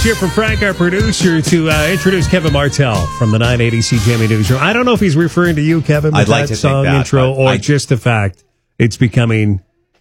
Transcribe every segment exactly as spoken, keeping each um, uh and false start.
hear from Frank, our producer, to uh, introduce Kevin Martell from the nine eighty C J M E Newsroom. I don't know if he's referring to you, Kevin, with I'd like that to song think that, intro, or I... just the fact it's becoming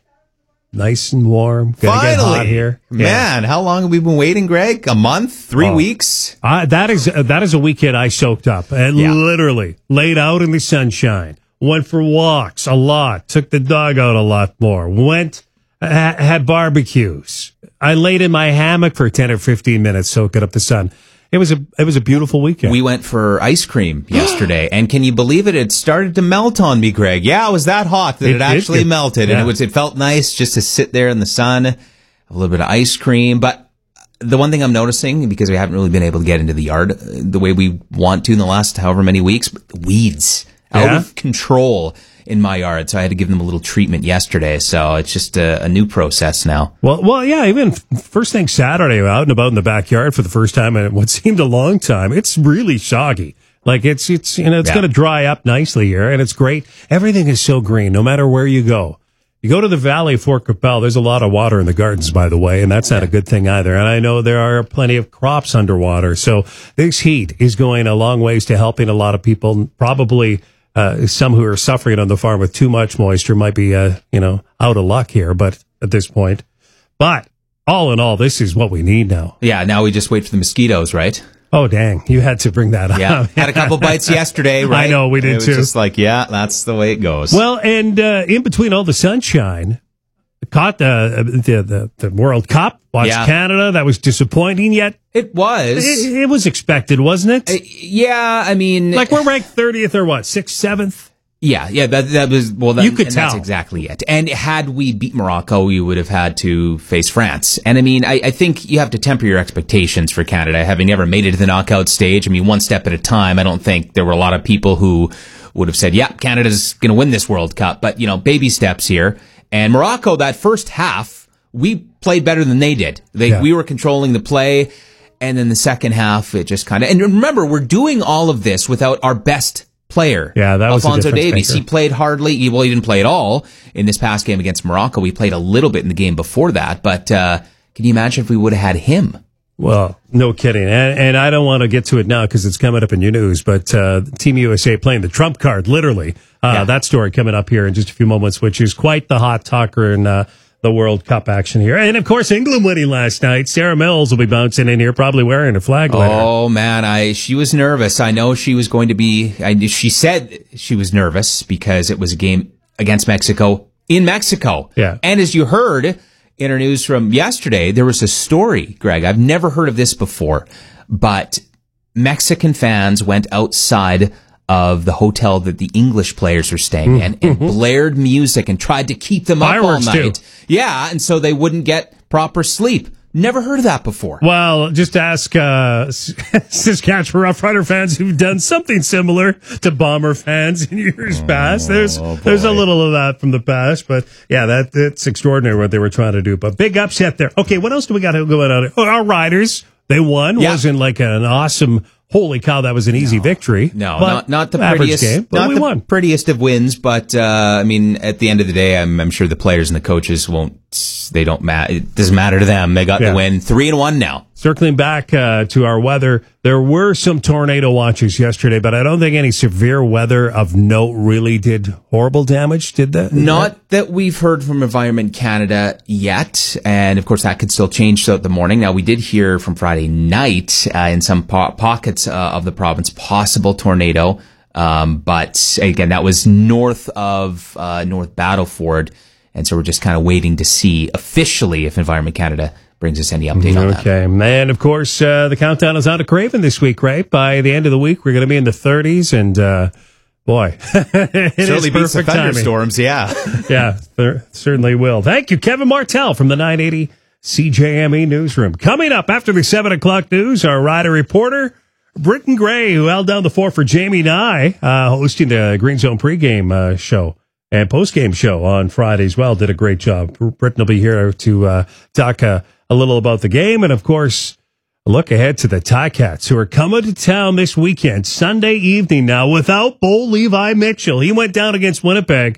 nice and warm. Gonna Finally, get hot here. Man, yeah. How long have we been waiting, Greg? A month? Three oh. weeks? Uh, that is uh, that is a weekend I soaked up. And yeah. literally laid out in the sunshine. Went for walks a lot. Took the dog out a lot more. Went, ha- had barbecues. I laid in my hammock for ten or fifteen minutes soaking up the sun. It was a it was a beautiful weekend. We went for ice cream yesterday, and can you believe it? It started to melt on me, Greg. Yeah, it was that hot that it, it actually it, melted, yeah. and it was it felt nice just to sit there in the sun, a little bit of ice cream. But the one thing I'm noticing, because we haven't really been able to get into the yard the way we want to in the last however many weeks, but the weeds out yeah. of control in my yard, so I had to give them a little treatment yesterday. So it's just a, a new process now. Well, well, yeah. Even first thing Saturday, out and about in the backyard for the first time in what seemed a long time. It's really soggy. Like it's it's you know it's yeah. going to dry up nicely here, and it's great. Everything is so green, no matter where you go. You go to the Valley of Fort Capel. There's a lot of water in the gardens, by the way, and that's not a good thing either. And I know there are plenty of crops underwater. So this heat is going a long ways to helping a lot of people. Probably. Uh, some who are suffering on the farm with too much moisture might be, uh, you know, out of luck here, but at this point. But all in all, this is what we need now. Yeah, now we just wait for the mosquitoes, right? Oh, dang. You had to bring that up. Yeah, had a couple bites yesterday, right? I know, we did it was too. Just like, yeah, that's the way it goes. Well, and uh, in between all the sunshine, caught the, the, the, the World Cup, watched yeah. Canada. That was disappointing, yet it was. It, it was expected, wasn't it? Uh, yeah, I mean, like we're ranked thirtieth or what, sixth, seventh? Yeah, yeah, that that was well. That, you could and tell. That's exactly it. And had we beat Morocco, we would have had to face France. And I mean, I, I think you have to temper your expectations for Canada, having never made it to the knockout stage. I mean, one step at a time. I don't think there were a lot of people who would have said, "Yeah, Canada's going to win this World Cup." But you know, baby steps here. And Morocco, that first half, we played better than they did. They, yeah. We were controlling the play. And then the second half, it just kind of... And remember, we're doing all of this without our best player. Yeah, that was Alphonso a difference Davies. maker. He played hardly. Well, he didn't play at all in this past game against Morocco. We played a little bit in the game before that. But uh, can you imagine if we would have had him? Well, no kidding. And, and I don't want to get to it now because it's coming up in your news, but uh, Team U S A playing the trump card, literally. Uh, yeah. That story coming up here in just a few moments, which is quite the hot talker in uh, the World Cup action here. And, of course, England winning last night. Sarah Mills will be bouncing in here, probably wearing a flag letter. Oh, man, I she was nervous. I know she was going to be... I, she said she was nervous because it was a game against Mexico in Mexico. Yeah. And as you heard... in our news from yesterday, there was a story, Greg. I've never heard of this before, but Mexican fans went outside of the hotel that the English players were staying in and blared music and tried to keep them Fireworks up all night. too. Yeah, and so they wouldn't get proper sleep. Never heard of that before. Well, just ask uh, Saskatchewan Roughrider fans who've done something similar to Bomber fans in years oh, past. There's boy. there's a little of that from the past, but yeah, that that's extraordinary what they were trying to do. But big upset there. Okay, what else do we got going on? Oh, our Riders, they won. Yeah. Wasn't like an awesome... Holy cow, that was an easy no, victory. No, not, not the prettiest game, but not we the won. prettiest of wins, but uh, I mean, at the end of the day, I'm, I'm sure the players and the coaches won't. They don't matter. It doesn't matter to them. They got yeah. the win, three and one now. Circling back uh, to our weather, there were some tornado watches yesterday, but I don't think any severe weather of note really did horrible damage, did that? Not that we've heard from Environment Canada yet, and of course that could still change throughout the morning. Now, we did hear from Friday night uh, in some po- pockets uh, of the province, possible tornado, um, but again, that was north of uh, North Battleford, and so we're just kind of waiting to see officially if Environment Canada brings us any update on that. Okay, and of course, uh, the countdown is on to Craven this week, right? By the end of the week, we're going to be in the thirties, and uh, boy, it certainly is beats the perfect timing. thunderstorms, yeah. Yeah, there certainly will. Thank you, Kevin Martell from the nine eighty C J M E Newsroom. Coming up after the seven o'clock news, our rider reporter, Britton Gray, who held down the fort for Jamie Nye, uh, hosting the Green Zone pregame uh, show. And postgame show on Friday as well. Did a great job. Britton will be here to uh, talk uh, a little about the game. And, of course, a look ahead to the Ticats, who are coming to town this weekend, Sunday evening now, without Bo Levi Mitchell. He went down against Winnipeg.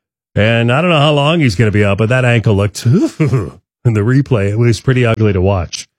And I don't know how long he's going to be out, but that ankle looked, in the replay, it was pretty ugly to watch.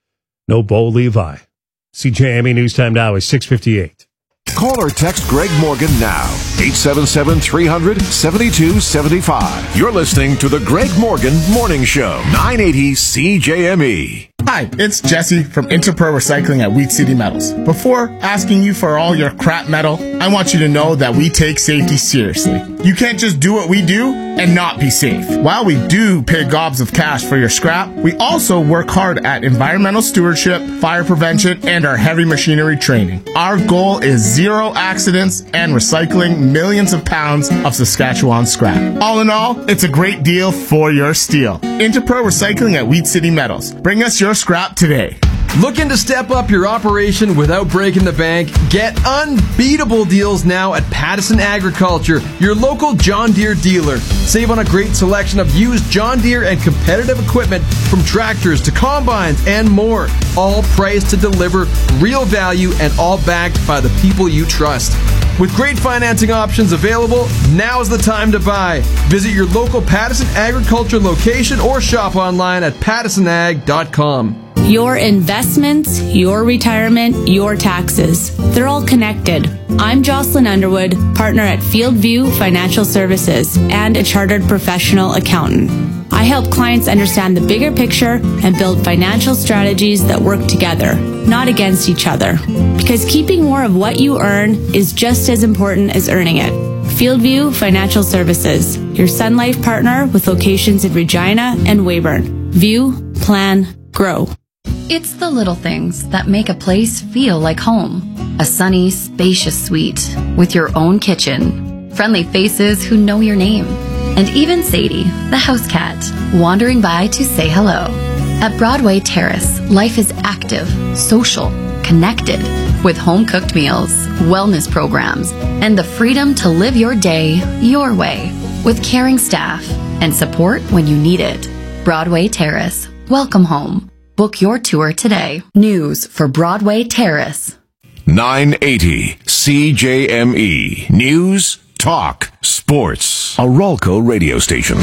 No Bo Levi. C J M E News Time now is six fifty-eight. Call or text Greg Morgan now. eight seven seven, three hundred, seven two seven five. You're listening to the Greg Morgan Morning Show. nine eighty C J M E. Hi, it's Jesse from Interpro Recycling at Wheat City Metals. Before asking you for all your crap metal, I want you to know that we take safety seriously. You can't just do what we do and not be safe. While we do pay gobs of cash for your scrap, we also work hard at environmental stewardship, fire prevention, and our heavy machinery training. Our goal is zero accidents and recycling millions of pounds of Saskatchewan scrap. All in all, it's a great deal for your steel. Interpro Recycling at Wheat City Metals. Bring us your scrap today. Looking to step up your operation without breaking the bank? Get unbeatable deals now at Pattison Agriculture, your local John Deere dealer. Save on a great selection of used John Deere and competitive equipment from tractors to combines and more. All priced to deliver real value and all backed by the people you trust. With great financing options available, now's the time to buy. Visit your local Pattison Agriculture location or shop online at pattison ag dot com. Your investments, your retirement, your taxes. They're all connected. I'm Jocelyn Underwood, partner at Fieldview Financial Services and a chartered professional accountant. I help clients understand the bigger picture and build financial strategies that work together, not against each other. Because keeping more of what you earn is just as important as earning it. Fieldview Financial Services, your Sun Life partner with locations in Regina and Weyburn. View, plan, grow. It's the little things that make a place feel like home. A sunny, spacious suite with your own kitchen. Friendly faces who know your name. And even Sadie, the house cat, wandering by to say hello. At Broadway Terrace, life is active, social, connected, with home-cooked meals, wellness programs, and the freedom to live your day your way, with caring staff and support when you need it. Broadway Terrace, welcome home. Book your tour today. News for Broadway Terrace. nine eighty C J M E. News, talk, sports. A Ralco radio station.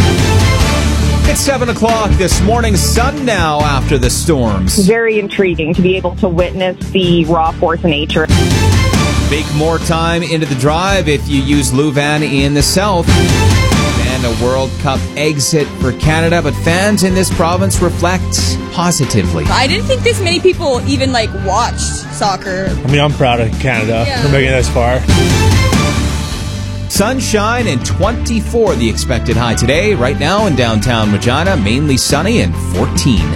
It's seven o'clock this morning, sun now after the storms. Very intriguing to be able to witness the raw force of nature. Bake more time into the drive if you use Luvan in the south. And a World Cup exit for Canada, but fans in this province reflect positively. I didn't think this many people even like watched soccer. I mean, I'm proud of Canada yeah. for making it this far. Sunshine and twenty-four the expected high today. Right now in downtown Regina, mainly sunny and fourteen.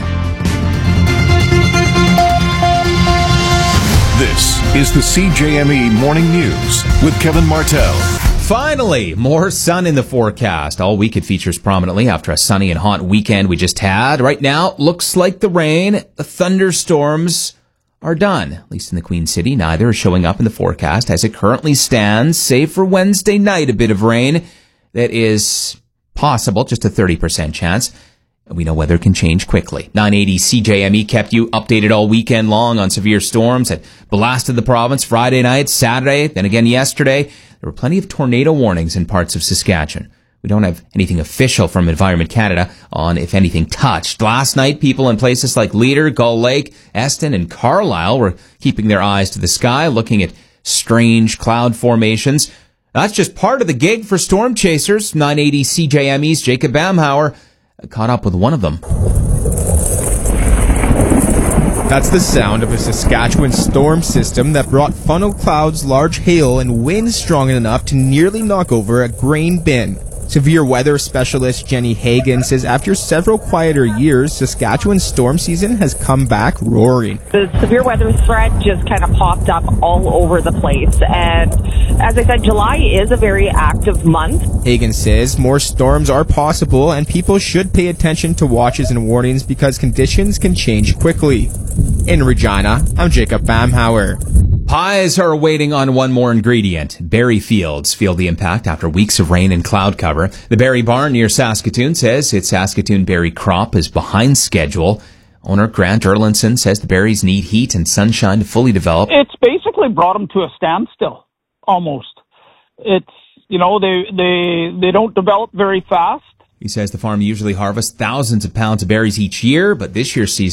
This is the C J M E Morning News with Kevin Martell. Finally, more sun in the forecast. All week it features prominently after a sunny and hot weekend we just had. Right now, looks like the rain, the thunderstorms are done. At least in the Queen City, neither is showing up in the forecast as it currently stands, save for Wednesday night, a bit of rain that is possible, just a thirty percent chance. And we know weather can change quickly. nine eighty C J M E kept you updated all weekend long on severe storms that blasted the province Friday night, Saturday, then again yesterday. There were plenty of tornado warnings in parts of Saskatchewan. We don't have anything official from Environment Canada on if anything touched. Last night, people in places like Leader, Gull Lake, Eston, and Carlisle were keeping their eyes to the sky, looking at strange cloud formations. That's just part of the gig for storm chasers. nine eighty C J M E's Jacob Bamhauer caught up with one of them. That's the sound of a Saskatchewan storm system that brought funnel clouds, large hail, and winds strong enough to nearly knock over a grain bin. Severe weather specialist Jenny Hagan says after several quieter years, Saskatchewan's storm season has come back roaring. The severe weather threat just kind of popped up all over the place. And as I said, July is a very active month. Hagan says more storms are possible and people should pay attention to watches and warnings because conditions can change quickly. In Regina, I'm Jacob Bamhauer. Pies are waiting on one more ingredient. Berry fields feel the impact after weeks of rain and cloud cover. The Berry Barn near Saskatoon says its Saskatoon berry crop is behind schedule. Owner Grant Erlinson says the berries need heat and sunshine to fully develop. It's basically brought them to a standstill, almost. It's, you know, they, they, they don't develop very fast. He says the farm usually harvests thousands of pounds of berries each year, but this year's season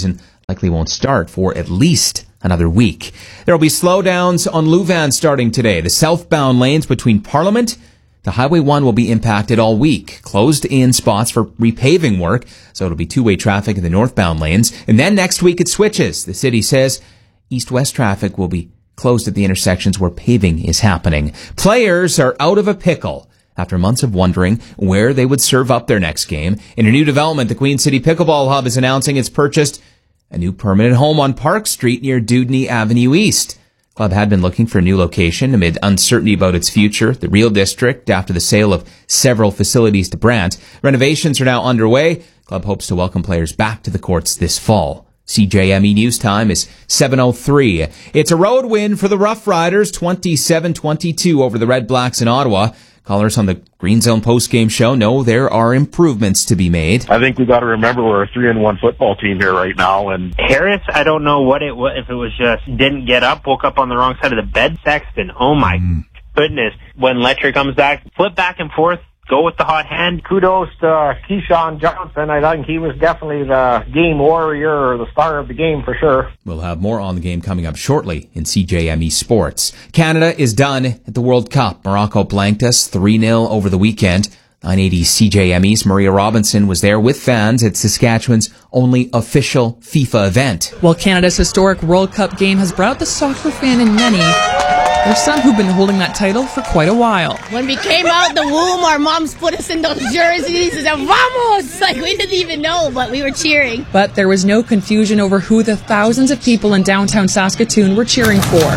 likely won't start for at least another week. There will be slowdowns on Leuven starting today. The southbound lanes between Parliament to Highway one will be impacted all week. Closed in spots for repaving work, so it'll be two-way traffic in the northbound lanes. And then next week it switches. The city says east-west traffic will be closed at the intersections where paving is happening. Players are out of a pickle after months of wondering where they would serve up their next game. In a new development, the Queen City Pickleball Hub is announcing it's purchased a new permanent home on Park Street near Dewdney Avenue East. The club had been looking for a new location amid uncertainty about its future, the Real District, after the sale of several facilities to Brandt. Renovations are now underway. The club hopes to welcome players back to the courts this fall. C J M E News Time is seven oh three. It's a road win for the Rough Riders, twenty-seven twenty-two over the Red Blacks in Ottawa. Callers on the Green Zone postgame show know there are improvements to be made. I think we got to remember we're a three and one football team here right now. And Harris, I don't know what it was, if it was just didn't get up, woke up on the wrong side of the bed. Sexton, oh my mm. goodness. When Letcher comes back, flip back and forth. Go with the hot hand. Kudos to uh, Keyshawn Johnson. I think he was definitely the game warrior or the star of the game for sure. We'll have more on the game coming up shortly in C J M E Sports. Canada is done at the World Cup. Morocco blanked us three nil over the weekend. nine eighty C J M E's Maria Robinson was there with fans at Saskatchewan's only official FIFA event. While Canada's historic World Cup game has brought out the soccer fan in many, there's some who've been holding that title for quite a while. When we came out the womb, our moms put us in those jerseys and said, "Vamos!" Like, we didn't even know, but we were cheering. But there was no confusion over who the thousands of people in downtown Saskatoon were cheering for.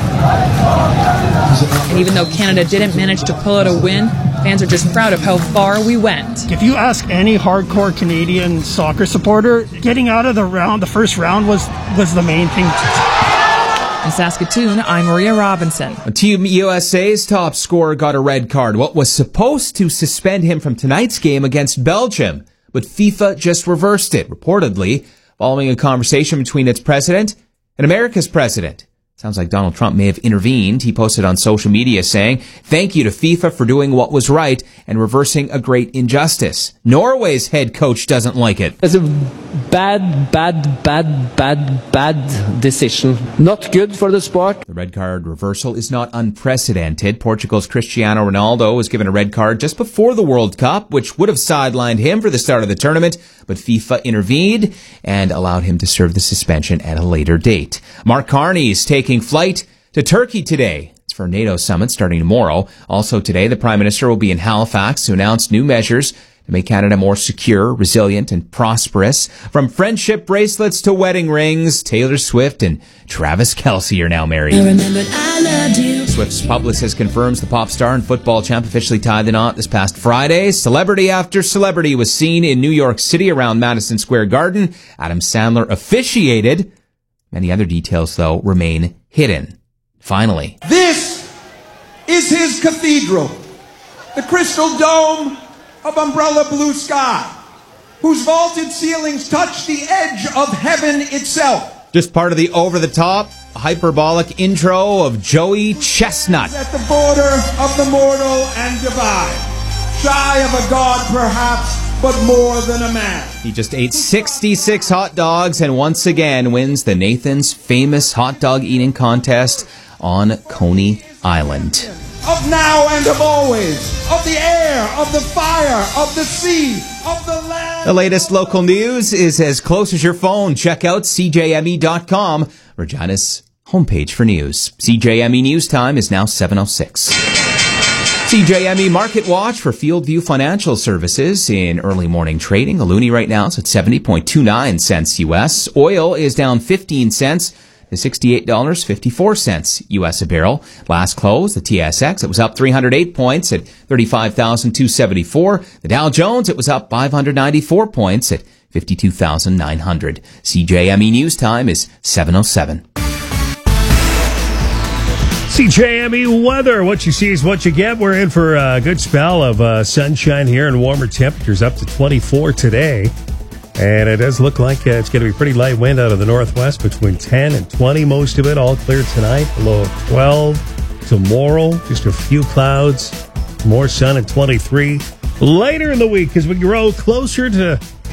And even though Canada didn't manage to pull out a win, fans are just proud of how far we went. If you ask any hardcore Canadian soccer supporter, getting out of the round, the first round was, was the main thing. In Saskatoon, I'm Maria Robinson. Team U S A's top scorer got a red card. What was supposed to suspend him from tonight's game against Belgium, but FIFA just reversed it, reportedly, following a conversation between its president and America's president. Sounds like Donald Trump may have intervened. He posted on social media saying, "Thank you to FIFA for doing what was right and reversing a great injustice." Norway's head coach doesn't like it. It's a bad, bad, bad, bad, bad decision. Not good for the sport. The red card reversal is not unprecedented. Portugal's Cristiano Ronaldo was given a red card just before the World Cup, which would have sidelined him for the start of the tournament, but FIFA intervened and allowed him to serve the suspension at a later date. Mark Carney's taking flight to Turkey today. It's for a NATO summit starting tomorrow. Also today, the Prime Minister will be in Halifax to announce new measures to make Canada more secure, resilient, and prosperous. From friendship bracelets to wedding rings, Taylor Swift and Travis Kelce are now married. I remembered I loved you. Swift's publicist confirms the pop star and football champ officially tied the knot this past Friday. Celebrity after celebrity was seen in New York City around Madison Square Garden. Adam Sandler officiated. Many other details, though, remain hidden. Finally, this is his cathedral, the crystal dome of umbrella blue sky, whose vaulted ceilings touch the edge of heaven itself. Just part of the over-the-top, hyperbolic intro of Joey Chestnut. At the border of the mortal and divine, shy of a god perhaps, but more than a man. He just ate sixty-six hot dogs and once again wins the Nathan's famous hot dog eating contest on Coney Island. Of now and of always, of the air, of the fire, of the sea, of the land. The latest local news is as close as your phone. Check out C J M E dot com, Regina's homepage for news. C J M E News Time is now seven oh six. C J M E Market Watch for Fieldview Financial Services in early morning trading. A loonie right now is at seventy point two nine cents U S. Oil is down fifteen cents to sixty-eight dollars and fifty-four cents U S a barrel. Last close, the T S X, it was up three hundred eight points at thirty-five thousand two hundred seventy-four. The Dow Jones, it was up five hundred ninety-four points at fifty-two thousand nine hundred. C J M E News Time is seven oh seven. C J M E weather. What you see is what you get. We're in for a good spell of uh, sunshine here and warmer temperatures up to twenty-four today. And it does look like uh, it's going to be pretty light wind out of the northwest between ten and twenty, most of it. All clear tonight, below twelve. Tomorrow, just a few clouds, more sun at twenty-three. Later in the week, as we grow closer to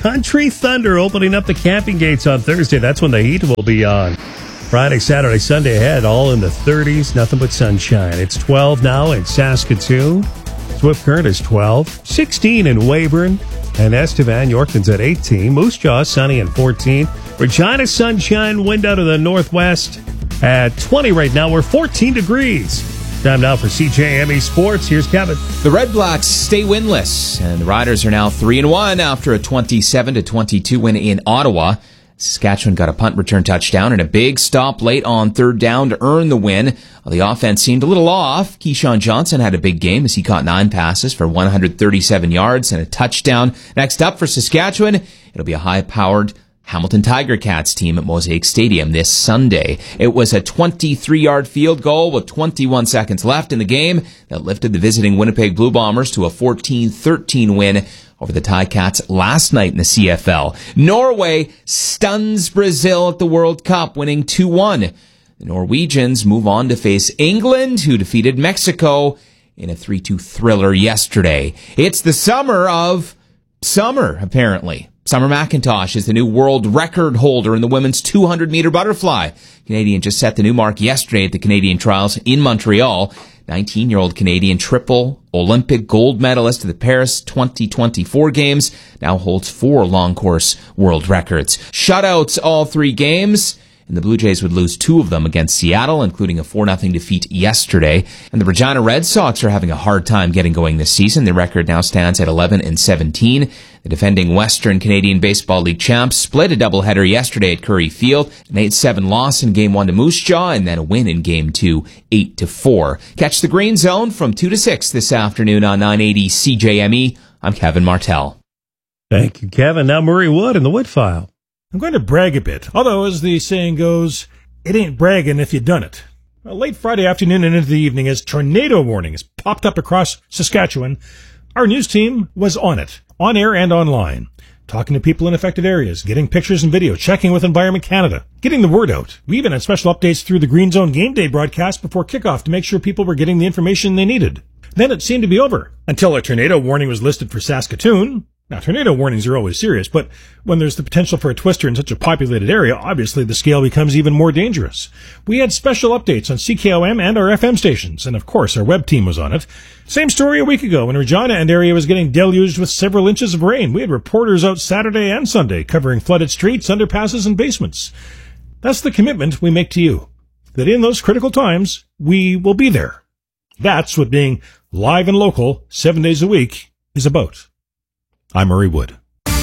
Country Thunder opening up the camping gates on Thursday. That's when the heat will be on. Friday, Saturday, Sunday ahead, all in the thirties, nothing but sunshine. It's twelve now in Saskatoon. Swift Current is twelve, sixteen in Weyburn, and Estevan. Yorkton's at eighteen. Moose Jaw, sunny and fourteen. Regina, sunshine, wind out of the northwest at twenty right now. We're fourteen degrees. Time now for C J M E Sports. Here's Kevin. The Red Blacks stay winless, and the Riders are now three and one after a twenty-seven to twenty-two win in Ottawa. Saskatchewan got a punt return touchdown and a big stop late on third down to earn the win. Well, the offense seemed a little off. Keyshawn Johnson had a big game as he caught nine passes for one hundred thirty-seven yards and a touchdown. Next up for Saskatchewan, it'll be a high-powered Hamilton Tiger Cats team at Mosaic Stadium this Sunday. It was a twenty-three-yard field goal with twenty-one seconds left in the game that lifted the visiting Winnipeg Blue Bombers to a fourteen thirteen win over the Ticats last night in the C F L. Norway stuns Brazil at the World Cup, winning two one. The Norwegians move on to face England, who defeated Mexico in a three two thriller yesterday. It's the summer of summer, apparently. Summer McIntosh is the new world record holder in the women's two hundred meter butterfly. Canadian just set the new mark yesterday at the Canadian Trials in Montreal. nineteen-year-old Canadian triple Olympic gold medalist at the Paris twenty twenty-four Games now holds four long course world records. Shutouts all three games, and the Blue Jays would lose two of them against Seattle, including a four nothing defeat yesterday. And the Regina Red Sox are having a hard time getting going this season. Their record now stands at eleven and seventeen. The defending Western Canadian Baseball League champs split a doubleheader yesterday at Curry Field. An eight seven loss in Game one to Moose Jaw, and then a win in Game two, eight to four. Catch the Green Zone from two to six this afternoon on nine eighty C J M E. I'm Kevin Martell. Thank you, Kevin. Now Murray Wood in the Wood File. I'm going to brag a bit, although, as the saying goes, it ain't bragging if you done it. Well, late Friday afternoon and into the evening, as tornado warnings popped up across Saskatchewan, our news team was on it, on air and online, talking to people in affected areas, getting pictures and video, checking with Environment Canada, getting the word out. We even had special updates through the Green Zone Game Day broadcast before kickoff to make sure people were getting the information they needed. Then it seemed to be over, until a tornado warning was listed for Saskatoon. Now, tornado warnings are always serious, but when there's the potential for a twister in such a populated area, obviously the scale becomes even more dangerous. We had special updates on C K O M and our F M stations, and of course our web team was on it. Same story a week ago when Regina and area was getting deluged with several inches of rain. We had reporters out Saturday and Sunday covering flooded streets, underpasses, and basements. That's the commitment we make to you, that in those critical times, we will be there. That's what being live and local, seven days a week, is about. I'm Murray Wood.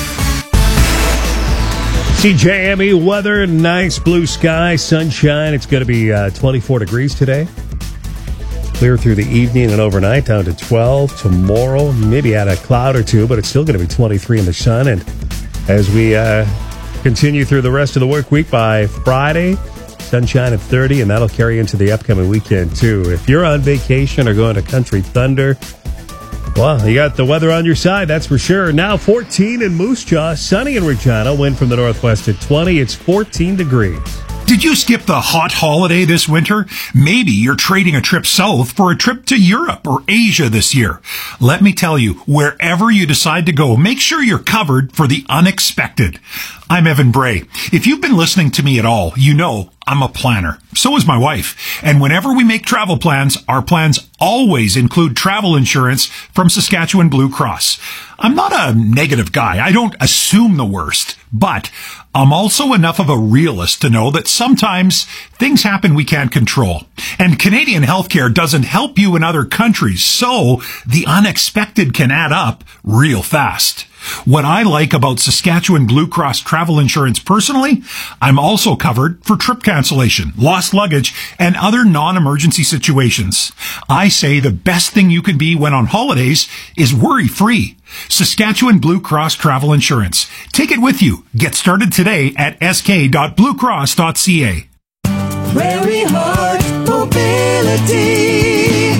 C J M E weather, nice blue sky, sunshine. It's going to be uh, twenty-four degrees today. Clear through the evening and overnight, down to twelve tomorrow. Maybe add a cloud or two, but it's still going to be twenty-three in the sun. And as we uh, continue through the rest of the work week, by Friday, sunshine at thirty, and that'll carry into the upcoming weekend too. If you're on vacation or going to Country Thunder, well, you got the weather on your side, that's for sure. Now fourteen in Moose Jaw, sunny in Regina, wind from the northwest at twenty. It's fourteen degrees. Did you skip the hot holiday this winter? Maybe you're trading a trip south for a trip to Europe or Asia this year. Let me tell you, wherever you decide to go, make sure you're covered for the unexpected. I'm Evan Bray. If you've been listening to me at all, you know I'm a planner. So is my wife. And whenever we make travel plans, our plans always include travel insurance from Saskatchewan Blue Cross. I'm not a negative guy. I don't assume the worst. But I'm also enough of a realist to know that sometimes things happen we can't control. And Canadian healthcare doesn't help you in other countries, so the unexpected can add up real fast. What I like about Saskatchewan Blue Cross travel insurance personally, I'm also covered for trip cancellation, lost luggage, and other non-emergency situations. I say the best thing you can be when on holidays is worry-free. Saskatchewan Blue Cross Travel Insurance. Take it with you. Get started today at s k dot blue cross dot c a. Prairie Heart Mobility. Keep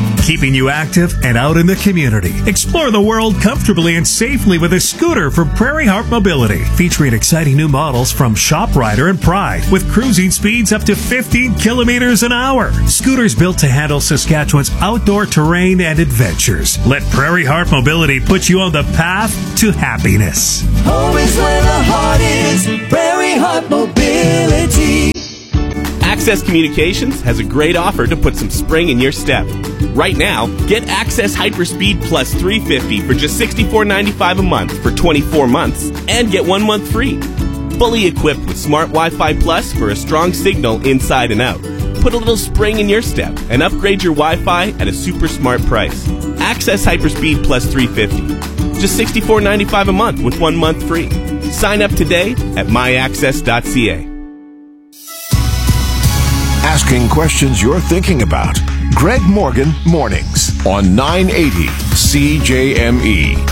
keeping you active and out in the community. Explore the world comfortably and safely with a scooter from Prairie Heart Mobility, featuring exciting new models from ShopRider and Pride, with cruising speeds up to fifteen kilometers an hour. Scooters built to handle Saskatchewan's outdoor terrain and adventures. Let Prairie Heart Mobility put you on the path to happiness. Home is where the heart is. Prairie Heart Mobility. Access Communications has a great offer to put some spring in your step. Right now, get Access Hyperspeed Plus three fifty for just sixty-four ninety-five a month for twenty-four months and get one month free. Fully equipped with Smart Wi-Fi Plus for a strong signal inside and out. Put a little spring in your step and upgrade your Wi-Fi at a super smart price. Access Hyperspeed Plus three fifty. Just sixty-four ninety-five a month with one month free. Sign up today at my access dot c a. Asking questions you're thinking about. Greg Morgan Mornings on nine eighty C J M E.